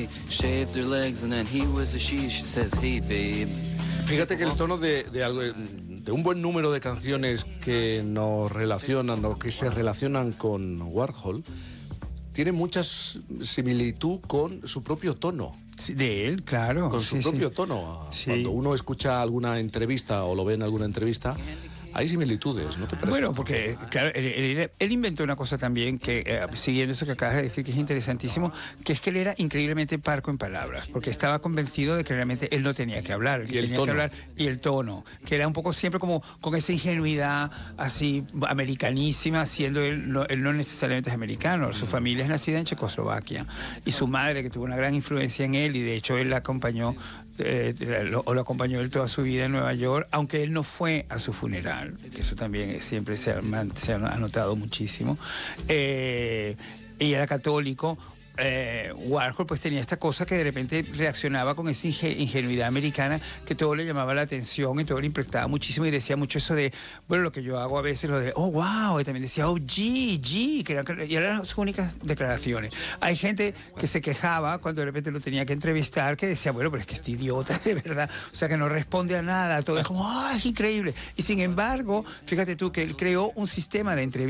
She shaved her legs and then he was a she says, hey babe. Fíjate que el tono de un buen número de canciones que nos relacionan o que se relacionan con Warhol tiene mucha similitud con su propio tono. Sí, de él, claro. Con su propio tono. Sí. Cuando uno escucha alguna entrevista o lo ve en alguna entrevista, hay similitudes, ¿no te parece? Bueno, porque claro, él inventó una cosa también que, siguiendo eso que acabas de decir, que es interesantísimo, que es que él era increíblemente parco en palabras, porque estaba convencido de que realmente él no tenía que hablar, Y el tono. Y el tono, que era un poco siempre como con esa ingenuidad así americanísima, siendo él no necesariamente es americano, su familia es nacida en Checoslovaquia, y su madre, que tuvo una gran influencia en él, y de hecho él la acompañó, lo acompañó él toda su vida en Nueva York, aunque él no fue a su funeral, que eso también siempre se ha notado muchísimo, y era católico. Warhol pues tenía esta cosa que de repente reaccionaba con esa ingenuidad americana, que todo le llamaba la atención y todo le impactaba muchísimo, y decía mucho eso de, bueno, lo que yo hago a veces, lo de, oh, wow, y también decía, oh, G, y eran sus únicas declaraciones. Hay gente que se quejaba cuando de repente lo tenía que entrevistar, que decía, bueno, pero es que este idiota, de verdad, o sea, que no responde a nada, todo es como, oh, es increíble. Y sin embargo, fíjate tú que él creó un sistema de entrevistas